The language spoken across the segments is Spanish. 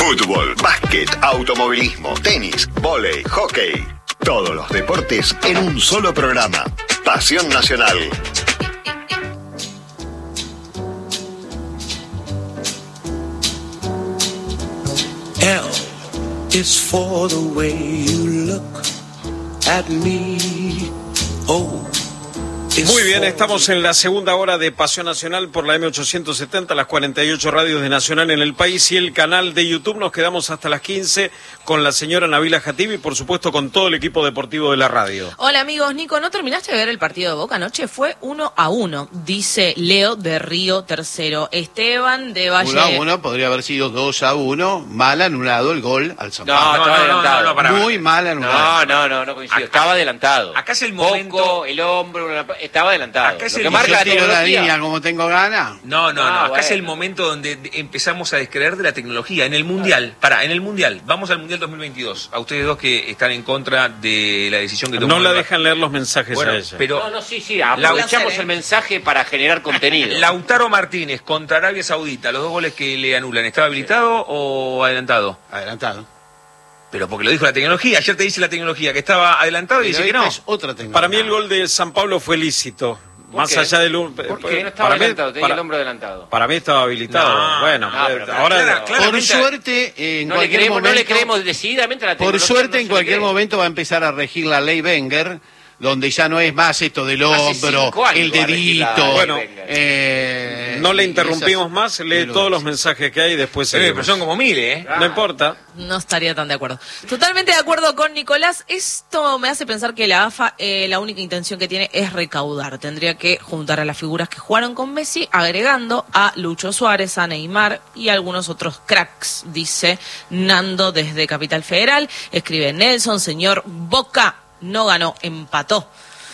Fútbol, básquet, automovilismo, tenis, vóley, hockey. Todos los deportes en un solo programa. Pasión Nacional. L is for the way you look at me. O. Muy bien, estamos en la segunda hora de Pasión Nacional por la M870, las 48 radios de Nacional en el país y el canal de YouTube. Nos quedamos hasta las 15 con la señora Nabila Jatib y por supuesto con todo el equipo deportivo de la radio. Hola amigos, Nico, ¿no terminaste de ver el partido de Boca anoche? Fue 1-1, dice Leo de Río Tercero. Esteban de Valle... 1-1, podría haber sido 2-1, mal anulado el gol al San Pablo. No, estaba adelantado. Muy mal anulado. No coincido. Estaba adelantado. Acá es el momento... Poco, el hombro, estaba adelantado. Acá es Lo el que marca Yo la tiro la tecnología. línea como tengo ganas. No. Acá bueno. es el momento donde empezamos a descreer de la tecnología. En el Mundial, en el Mundial, vamos al Mundial 2022. A ustedes dos que están en contra de la decisión que tomó. No la dejan leer los mensajes Bueno, a ella. pero Sí, aprovechamos placer, el mensaje para generar contenido. Lautaro Martínez contra Arabia Saudita, los dos goles que le anulan, ¿estaba habilitado o adelantado? Adelantado. Pero porque lo dijo la tecnología. Ayer te dice la tecnología que estaba adelantado y Pero dice que esta no. es otra tecnología. Para mí el gol de San Pablo fue lícito. Más qué? allá del... Porque no estaba adelantado, tenía el hombro adelantado. Para mí estaba habilitado. Pero ahora... Por suerte, en No le, cualquier creemos, momento... no le creemos decididamente a la Por tecnología. suerte, no en se cualquier le cree. momento va a empezar a regir la ley Wenger, donde ya no es más esto del Hace hombro, 5 años el va a regir la dedito. ley Bueno, Wenger. no le y interrumpimos esas más, lee todos los mensajes que hay y después Pero seguimos. son como 1000, ¿eh? No importa. No estaría tan de acuerdo. Totalmente de acuerdo con Nicolás. Esto me hace pensar que la AFA, la única intención que tiene es recaudar. Tendría que juntar a las figuras que jugaron con Messi, agregando a Lucho Suárez, a Neymar y algunos otros cracks, dice Nando desde Capital Federal. Escribe Nelson, señor Boca no ganó, empató,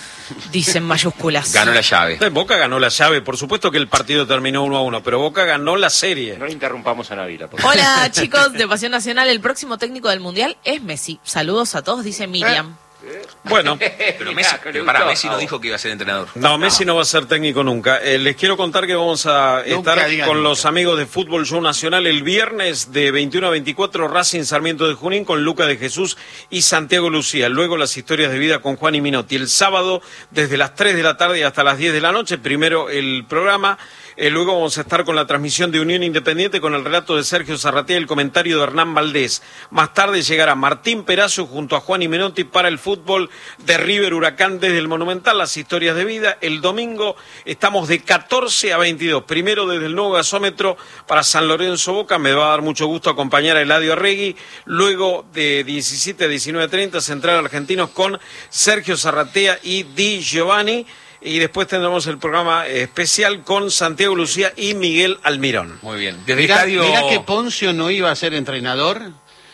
dice en mayúsculas. Ganó la llave. Boca ganó la llave. Por supuesto que el partido terminó 1-1, pero Boca ganó la serie. No le interrumpamos a Navila, por favor. Hola chicos de Pasión Nacional, el próximo técnico del Mundial es Messi. Saludos a todos, dice Miriam. Bueno, Pero Messi, Messi no dijo que iba a ser entrenador. no, Messi no va a ser técnico nunca. Les quiero contar que vamos a estar digan con nunca. los amigos de Fútbol Show Nacional el viernes de 21 a 24, Racing Sarmiento de Junín con Luca de Jesús y Santiago Lucía. Luego las historias de vida con Juan y Minotti. El sábado desde las 3 de la tarde hasta las 10 de la noche, primero el programa. Luego vamos a estar con la transmisión de Unión Independiente con el relato de Sergio Zarratea y el comentario de Hernán Valdés. Más tarde llegará Martín Perazo junto a Juan y Menotti para el fútbol de River Huracán desde el Monumental, las historias de vida. El domingo estamos de 14 a 22. Primero desde el nuevo gasómetro para San Lorenzo Boca. Me va a dar mucho gusto acompañar a Eladio Arregui. Luego de 17 a 19:30 Central Argentinos con Sergio Zarratea y Di Giovanni. Y después tendremos el programa especial con Santiago Lucía y Miguel Almirón. Muy bien. Desde Mirá estadio... que Poncio no iba a ser entrenador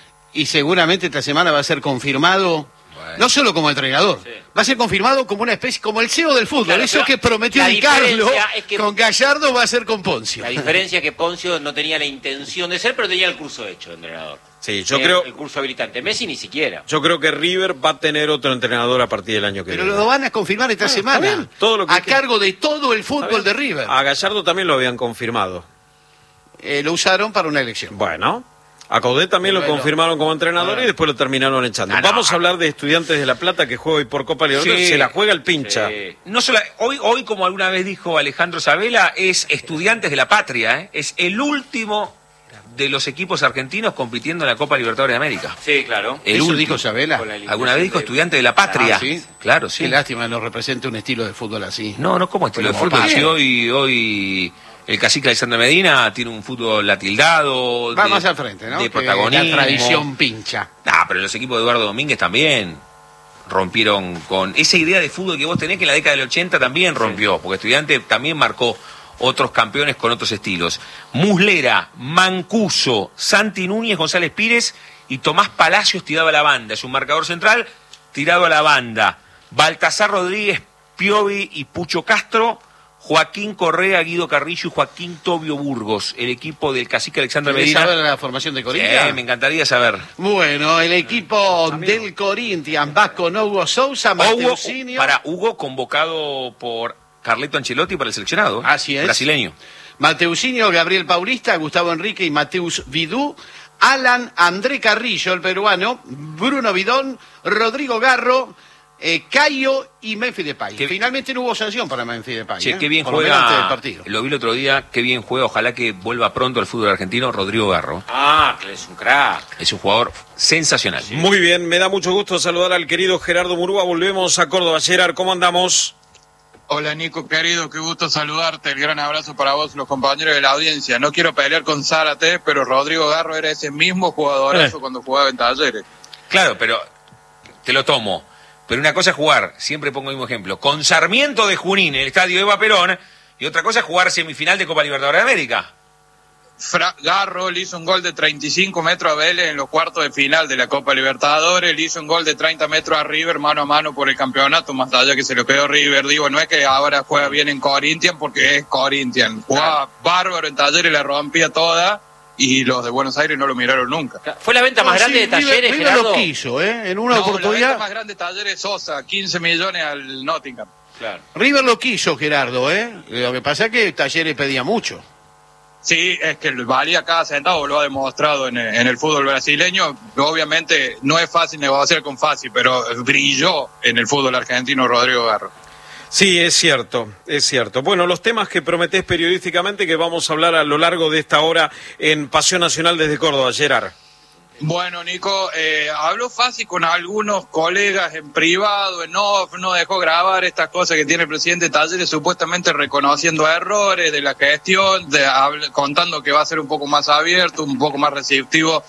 y seguramente esta semana va a ser confirmado, no solo como entrenador, va a ser confirmado como una especie, como el CEO del fútbol. Claro, Eso pero que prometió la Di Carlo diferencia es que- con Gallardo va a ser con Poncio. La diferencia es que Poncio no tenía la intención de ser, pero tenía el curso hecho de entrenador. Sí, yo Tenía creo... el curso habilitante. Messi ni siquiera. Yo creo que River va a tener otro entrenador a partir del año que Pero viene. lo van a confirmar esta semana, bien, todo lo que a quiera. cargo de todo el fútbol de River. A Gallardo también lo habían confirmado. Lo usaron para una elección. Bueno, a Coudet también lo Bueno. confirmaron como entrenador y después lo terminaron echando. Vamos a hablar de Estudiantes de La Plata que juega hoy por Copa Libertadores. Sí. Se la juega el pincha. No solo, hoy, como alguna vez dijo Alejandro Sabela, es Estudiantes de la Patria, ¿eh? Es el último de los equipos argentinos compitiendo en la Copa Libertadores de América. Sí, claro. El ¿Eso último. dijo Sabela? Con la eliminación ¿Alguna vez dijo de- Estudiantes de la Patria? Ah, ¿sí? Claro, sí. Qué lástima no representa un estilo de fútbol así. No, ¿cómo estilo de Como fútbol? padre. Si hoy el cacique Alexander Medina tiene un fútbol atildado. Va más al frente, ¿no? De Que protagonismo. la tradición pincha. Pero los equipos de Eduardo Domínguez también rompieron con esa idea de fútbol que vos tenés que en la década del 80 también rompió, porque Estudiante también marcó otros campeones con otros estilos. Muslera, Mancuso, Santi Núñez, González Pires y Tomás Palacios tirado a la banda. Es un marcador central tirado a la banda. Baltasar Rodríguez, Piovi y Pucho Castro. Joaquín Correa, Guido Carrillo y Joaquín Tobio Burgos, el equipo del cacique Alexander ¿Querés Medina. saber la formación de Corinthians? Me encantaría saber. Bueno, el equipo del Corinthians va con Hugo Sousa, Mateusinho. Hugo convocado por Carleto Ancelotti para el seleccionado. Así es. Brasileño. Mateusinho, Gabriel Paulista, Gustavo Enrique y Mateus Vidú. Alan André Carrillo, el peruano, Bruno Bidón, Rodrigo Garro, Cayo y Memphis Depay. Finalmente no hubo sanción para Memphis Depay. Che, qué bien por lo menos antes del juega. partido. Lo vi el otro día, qué bien juega. Ojalá que vuelva pronto al fútbol argentino Rodrigo Garro. Ah, que es un crack. Es un jugador sensacional. Muy bien, me da mucho gusto saludar al querido Gerardo Murúa. Volvemos a Córdoba. Gerard, ¿cómo andamos? Hola Nico, querido, qué gusto saludarte. El gran abrazo para vos y los compañeros de la audiencia. No quiero pelear con Zárate, pero Rodrigo Garro era ese mismo jugadorazo cuando jugaba en Talleres. Claro, pero te lo tomo. Pero una cosa es jugar, siempre pongo el mismo ejemplo, con Sarmiento de Junín en el estadio Eva Perón, y otra cosa es jugar semifinal de Copa Libertadores de América. Garro le hizo un gol de 35 metros a Vélez en los cuartos de final de la Copa Libertadores, le hizo un gol de 30 metros a River mano a mano por el campeonato, más allá que se lo quedó River. Digo, no es que ahora juega bien en Corinthians porque es Corinthians, jugaba bárbaro en Talleres, le rompía toda, y los de Buenos Aires no lo miraron nunca. ¿Fue la venta más grande de Talleres, River Gerardo? lo quiso, en una La oportunidad. venta más grande de Talleres Sosa, 15 millones al Nottingham. Claro. River lo quiso, Gerardo, Lo que pasa es que Talleres pedía mucho. Sí, es que valía cada centavo, lo ha demostrado en el fútbol brasileño. Obviamente no es fácil negociar con Fassi, pero brilló en el fútbol argentino Rodrigo Garro. Sí, es cierto, es cierto. Bueno, los temas que prometés periodísticamente que vamos a hablar a lo largo de esta hora en Pasión Nacional desde Córdoba, Gerard. Bueno, Nico, habló Fassi con algunos colegas en privado, en off, no dejó grabar estas cosas que tiene el presidente de Talleres, supuestamente reconociendo errores de la gestión, contando que va a ser un poco más abierto, un poco más receptivo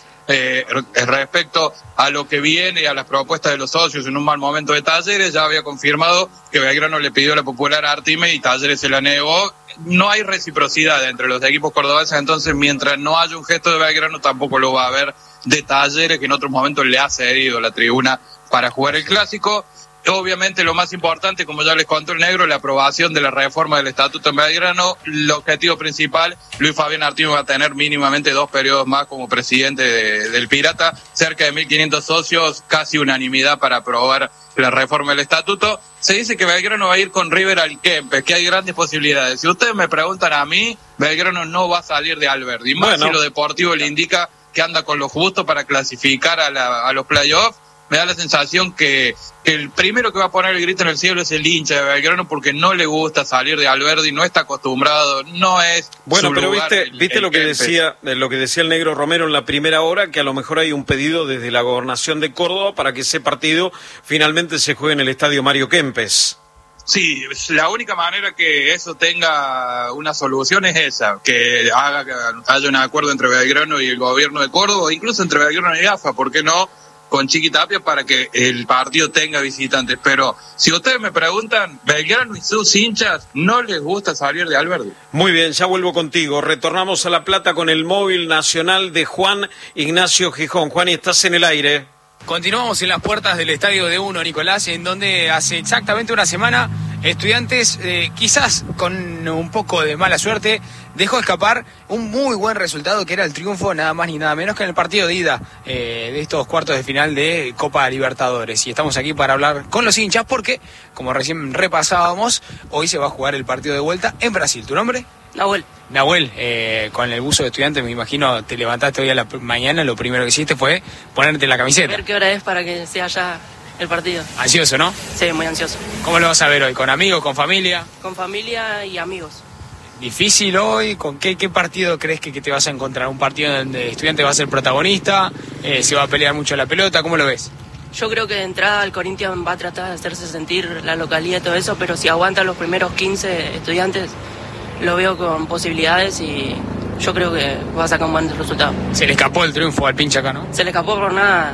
respecto a lo que viene y a las propuestas de los socios en un mal momento de Talleres. Ya había confirmado que Belgrano le pidió la popular a Artime y Talleres se la negó. No hay reciprocidad entre los equipos cordobeses, entonces mientras no haya un gesto de Belgrano tampoco lo va a haber de Talleres, que en otros momentos le ha cedido la tribuna para jugar el clásico. Obviamente lo más importante, como ya les contó el negro, la aprobación de la reforma del estatuto en Belgrano. El objetivo principal, Luis Fabián Artime va a tener mínimamente 2 periodos más como presidente del Pirata, cerca de 1.500 socios, casi unanimidad para aprobar la reforma del estatuto. Se dice que Belgrano va a ir con River al Kempes, que hay grandes posibilidades. Si ustedes me preguntan a mí, Belgrano no va a salir de Alberdi, más si lo deportivo le indica que anda con lo justo para clasificar a los playoffs. Me da la sensación que el primero que va a poner el grito en el cielo es el hincha de Belgrano, porque no le gusta salir de Alberdi, no está acostumbrado, no es bueno, su pero lugar, viste lo que decía el negro Romero en la primera hora, que a lo mejor hay un pedido desde la gobernación de Córdoba para que ese partido finalmente se juegue en el estadio Mario Kempes. Sí, la única manera que eso tenga una solución es esa, que haya un acuerdo entre Belgrano y el gobierno de Córdoba, incluso entre Belgrano y AFA, ¿por qué no?, con Chiqui Tapia, para que el partido tenga visitantes. Pero si ustedes me preguntan, Belgrano y sus hinchas no les gusta salir de Alberdi. Muy bien, ya vuelvo contigo. Retornamos a La Plata con el móvil nacional de Juan Ignacio Gijón. Juan, estás en el aire. Continuamos en las puertas del Estadio de Uno, Nicolás, en donde hace exactamente una semana Estudiantes, quizás con un poco de mala suerte, dejó escapar un muy buen resultado, que era el triunfo nada más ni nada menos que en el partido de ida de estos cuartos de final de Copa Libertadores. Y estamos aquí para hablar con los hinchas porque, como recién repasábamos, hoy se va a jugar el partido de vuelta en Brasil. ¿Tu nombre? Nahuel, con el buzo de Estudiantes, me imagino, te levantaste hoy a la mañana, lo primero que hiciste fue ponerte la camiseta. Ver qué hora es para que sea ya el partido. Ansioso, ¿no? Sí, muy ansioso. ¿Cómo lo vas a ver hoy? ¿Con amigos, con familia? Con familia y amigos. ¿Difícil hoy? ¿Con qué partido crees que te vas a encontrar? ¿Un partido donde Estudiantes va a ser protagonista? ¿Se va a pelear mucho la pelota? ¿Cómo lo ves? Yo creo que de entrada el Corinthians va a tratar de hacerse sentir la localidad y todo eso, pero si aguanta los primeros 15 Estudiantes, lo veo con posibilidades y yo creo que va a sacar un buen resultado. Se le escapó el triunfo al pinche acá, ¿no? Se le escapó por nada.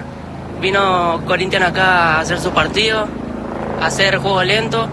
Vino Corinthians acá a hacer su partido, a hacer juego lento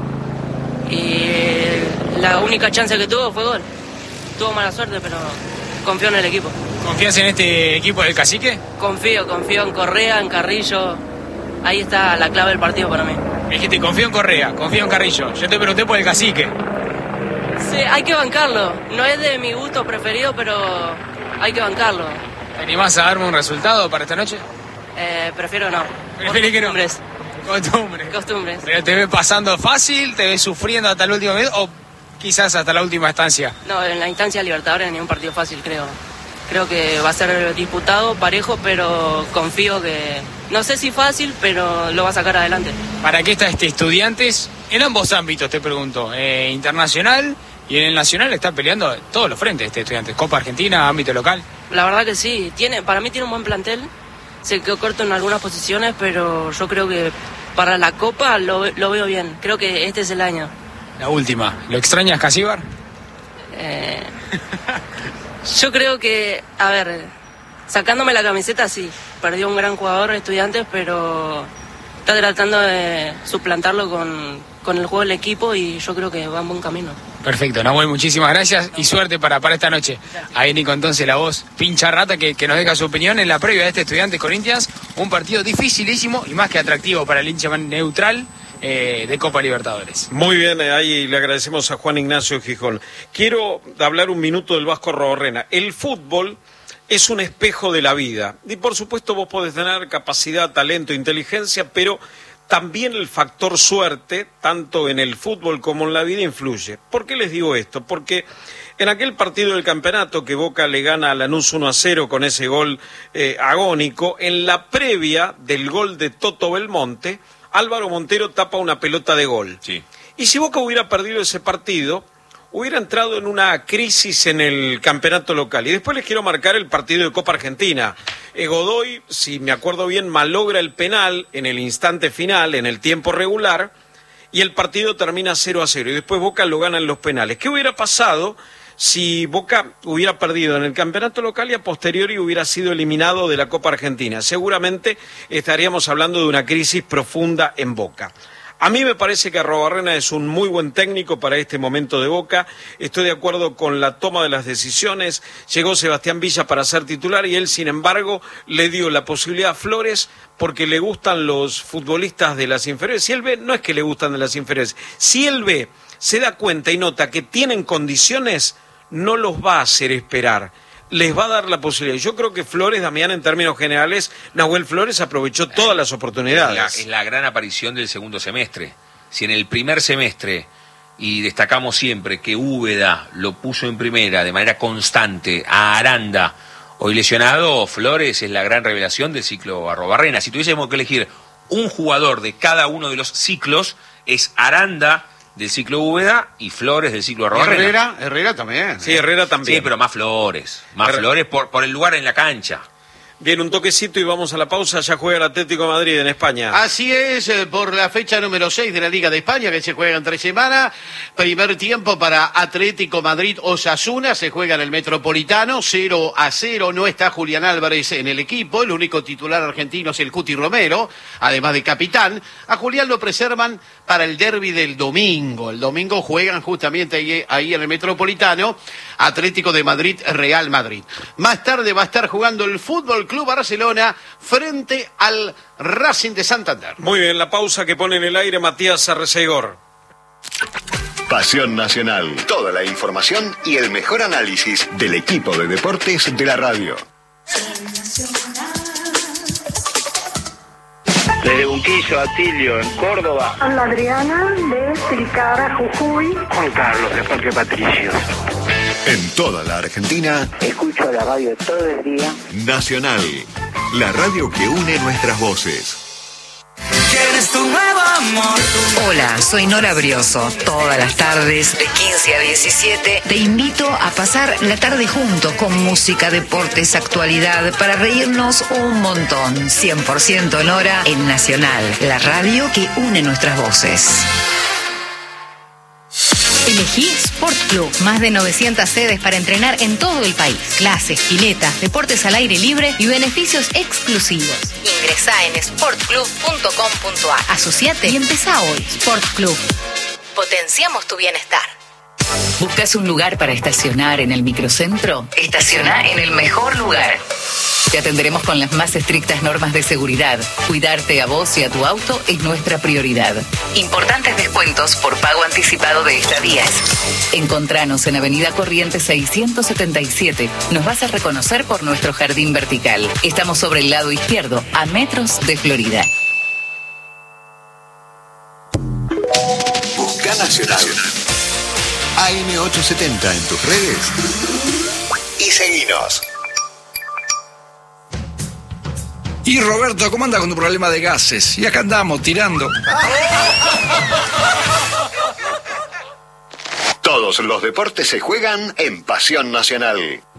y la única chance que tuvo fue gol. Tuvo mala suerte, pero confío en el equipo. ¿Confías en este equipo del Cacique? Confío en Correa, en Carrillo. Ahí está la clave del partido para mí. Me dijiste, confío en Correa, confío en Carrillo. Yo te pregunté por el Cacique. Sí, hay que bancarlo. No es de mi gusto preferido, pero hay que bancarlo. ¿Te animás a darme un resultado para esta noche? Prefiero no. ¿Prefieres que no? Costumbres. ¿Pero te ves pasando fácil? ¿Te ves sufriendo hasta el último minuto? ¿O quizás hasta la última instancia? No, en la instancia Libertadores ni un partido fácil, creo Creo que va a ser disputado, parejo, pero confío que, no sé si fácil, pero lo va a sacar adelante. ¿Para qué está Estudiantes? En ambos ámbitos, te pregunto. Internacional y en el nacional está peleando todos los frentes Estudiantes. Copa Argentina, ámbito local. La verdad que sí. Para mí tiene un buen plantel. Se quedó corto en algunas posiciones, pero yo creo que para la Copa lo veo bien. Creo que este es el año. La última. ¿Lo extrañas, Casíbar? Yo creo que, a ver, sacándome la camiseta, sí. Perdió un gran jugador, Estudiantes, pero está tratando de suplantarlo con el juego del equipo y yo creo que va en buen camino. Perfecto, Nahuel, muchísimas gracias y suerte para esta noche. Ahí Nico, entonces la voz pincha rata que nos deja su opinión en la previa de este Estudiantes Corinthians, un partido dificilísimo y más que atractivo para el hincha neutral de Copa Libertadores. Muy bien, ahí le agradecemos a Juan Ignacio Gijón. Quiero hablar un minuto del Vasco Arrobarrena. El fútbol es un espejo de la vida y por supuesto vos podés tener capacidad, talento, inteligencia, pero también el factor suerte, tanto en el fútbol como en la vida, influye. ¿Por qué les digo esto? Porque en aquel partido del campeonato que Boca le gana a Lanús 1-0 con ese gol agónico, en la previa del gol de Toto Belmonte, Álvaro Montero tapa una pelota de gol. Sí. Y si Boca hubiera perdido ese partido, hubiera entrado en una crisis en el campeonato local. Y después les quiero marcar el partido de Copa Argentina. Godoy, si me acuerdo bien, malogra el penal en el instante final, en el tiempo regular, y el partido termina 0-0. Y después Boca lo gana en los penales. ¿Qué hubiera pasado si Boca hubiera perdido en el campeonato local y a posteriori hubiera sido eliminado de la Copa Argentina? Seguramente estaríamos hablando de una crisis profunda en Boca. A mí me parece que Arrobarrena es un muy buen técnico para este momento de Boca. Estoy de acuerdo con la toma de las decisiones. Llegó Sebastián Villa para ser titular y él, sin embargo, le dio la posibilidad a Flores porque le gustan los futbolistas de las inferiores. Si él ve, no es que le gustan de las inferiores. Si él ve, se da cuenta y nota que tienen condiciones, no los va a hacer esperar. Les va a dar la posibilidad. Yo creo que Flores, Damián, en términos generales, Nahuel Flores aprovechó todas las oportunidades. Es la gran aparición del segundo semestre. Si en el primer semestre, y destacamos siempre que Úbeda lo puso en primera de manera constante a Aranda, hoy lesionado, Flores es la gran revelación del ciclo Arrobarrena. Si tuviésemos que elegir un jugador de cada uno de los ciclos, es Aranda del ciclo Úbeda y Flores del ciclo Arrobarrena. Herrera también. Sí, Herrera también. Sí, pero más Flores. Flores por el lugar en la cancha. Bien, un toquecito y vamos a la pausa. Ya juega el Atlético de Madrid en España. Así es, por la fecha número 6 de la Liga de España, que se juega en 3 semanas. Primer tiempo para Atlético Madrid-Osasuna, se juega en el Metropolitano, 0-0. No está Julián Álvarez en el equipo, el único titular argentino es el Cuti Romero, además de capitán. A Julián lo preservan para el derbi del domingo. El domingo juegan justamente ahí en el Metropolitano, Atlético de Madrid-Real Madrid. Más tarde va a estar jugando el Fútbol Club Barcelona frente al Racing de Santander. Muy bien, la pausa que pone en el aire Matías Arrecegor. Pasión Nacional. Toda la información y el mejor análisis del equipo de deportes de la radio. Desde Unquillo, Atilio, en Córdoba. Ana Adriana, de Tilcara, Jujuy. Juan Carlos, de Parque Patricios. En toda la Argentina. Escucho la radio todo el día. Nacional. La radio que une nuestras voces. ¿Quieres tu nuevo amor? Hola, soy Nora Brioso. Todas las tardes, de 15 a 17, te invito a pasar la tarde juntos con música, deportes, actualidad, para reírnos un montón. 100% Nora en Nacional, la radio que une nuestras voces. Elegí Sport Club, más de 900 sedes para entrenar en todo el país. Clases, piletas, deportes al aire libre y beneficios exclusivos. Ingresá en sportclub.com.ar. Asociate y empezá hoy. Sport Club. Potenciamos tu bienestar. ¿Buscas un lugar para estacionar en el microcentro? Estaciona en el mejor lugar. Te atenderemos con las más estrictas normas de seguridad. Cuidarte a vos y a tu auto es nuestra prioridad. Importantes descuentos por pago anticipado de estadías. Encontranos en Avenida Corrientes 677. Nos vas a reconocer por nuestro jardín vertical. Estamos sobre el lado izquierdo, a metros de Florida. Busca Nacional. AM870 en tus redes y seguinos. Y Roberto, ¿cómo anda con tu problema de gases? Y acá andamos tirando. Todos los deportes se juegan en Pasión Nacional.